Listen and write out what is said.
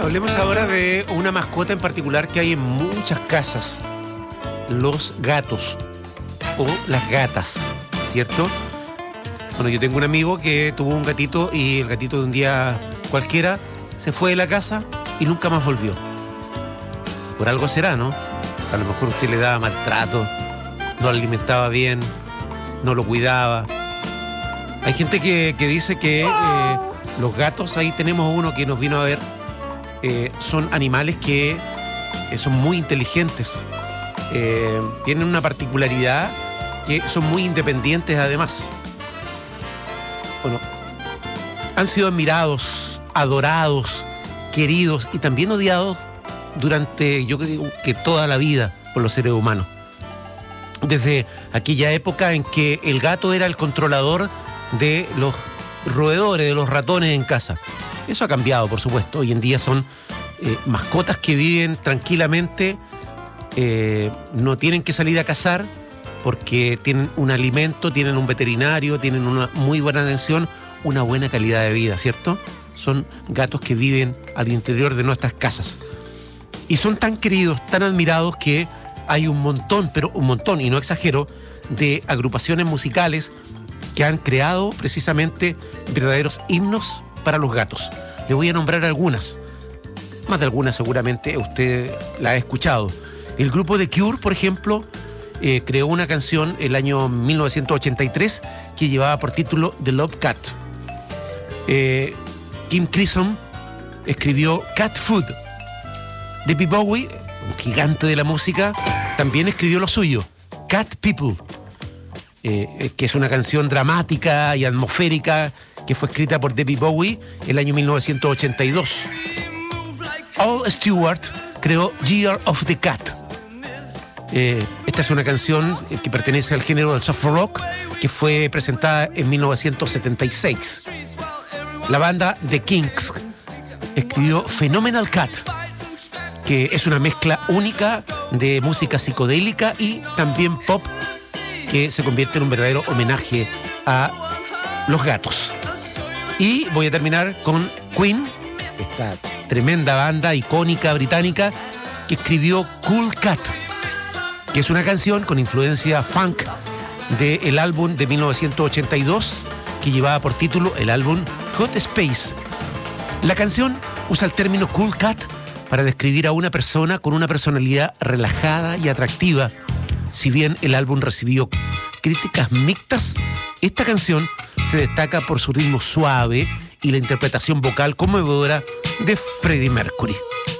Hablemos ahora de una mascota en particular que hay en muchas casas: los gatos o las gatas, ¿cierto? Bueno, yo tengo un amigo que tuvo un gatito y el gatito de un día cualquiera se fue de la casa y nunca más volvió. Por algo será, ¿no? A lo mejor usted le daba maltrato, no lo alimentaba bien, no lo cuidaba. Hay gente que dice que los gatos, ahí tenemos uno que nos vino a ver, son animales que son muy inteligentes, tienen una particularidad que son muy independientes además. Bueno, han sido admirados, adorados, queridos y también odiados durante, yo creo que toda la vida por los seres humanos. Desde aquella época en que el gato era el controlador de los roedores, de los ratones en casa. Eso ha cambiado, por supuesto. Hoy en día son mascotas que viven tranquilamente, no tienen que salir a cazar porque tienen un alimento, tienen un veterinario, tienen una muy buena atención, una buena calidad de vida, ¿cierto? Son gatos que viven al interior de nuestras casas. Y son tan queridos, tan admirados que hay un montón, pero un montón, y no exagero, de agrupaciones musicales que han creado precisamente verdaderos himnos para los gatos. Le voy a nombrar algunas. Más de algunas seguramente usted la ha escuchado. El grupo The Cure, por ejemplo, creó una canción el año 1983 que llevaba por título The Love Cat. Kim Crimson escribió Cat Food. David Bowie, un gigante de la música, también escribió lo suyo, Cat People, que es una canción dramática y atmosférica que fue escrita por David Bowie el año 1982. Al Stewart creó Year of the Cat. Esta es una canción que pertenece al género del soft rock, que fue presentada en 1976. La banda The Kinks escribió Phenomenal Cat, que es una mezcla única de música psicodélica y también pop, que se convierte en un verdadero homenaje a los gatos. Y voy a terminar con Queen, esta tremenda banda icónica británica, que escribió Cool Cat, que es una canción con influencia funk del álbum de 1982 que llevaba por título el álbum Hot Space. La canción usa el término Cool Cat para describir a una persona con una personalidad relajada y atractiva. Si bien el álbum recibió críticas mixtas, esta canción se destaca por su ritmo suave y la interpretación vocal conmovedora de Freddie Mercury.